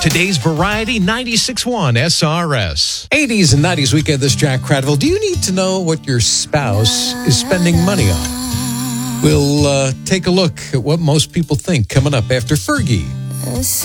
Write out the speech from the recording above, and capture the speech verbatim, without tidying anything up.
Today's Variety ninety-six point one S R S. eighties and nineties weekend, this Jack Cradville. Do you need to know what your spouse is spending money on? We'll uh, take a look at what most people think coming up after Fergie.